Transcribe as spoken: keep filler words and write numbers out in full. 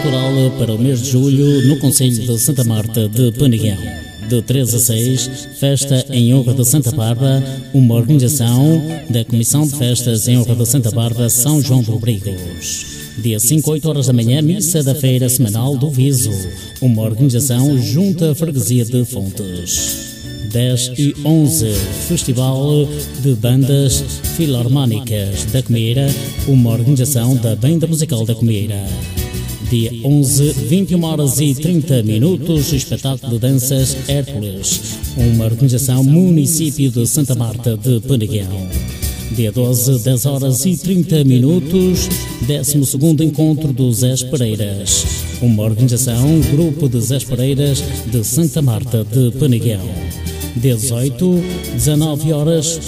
cultural para o mês de julho no concelho de Santa Marta de Peneguão. De três a seis, festa em honra de Santa Bárbara, uma organização da Comissão de Festas em honra de Santa Bárbara, São João de Obrigos. Dia cinco, oito horas da manhã, missa da feira semanal do Viso, uma organização junto à freguesia de Fontes. dez e onze, Festival de Bandas Filarmónicas da Comeira, uma organização da Banda Musical da Comeira. Dia onze, vinte e uma horas e trinta minutos, espetáculo de danças Hércules, uma organização município de Santa Marta de Peneguão. Dia doze, dez horas e trinta minutos, décimo segundo encontro dos Zés Pereiras, uma organização Grupo de Zés Pereiras de Santa Marta de Peneguão. Dia dezoito, dezanove horas,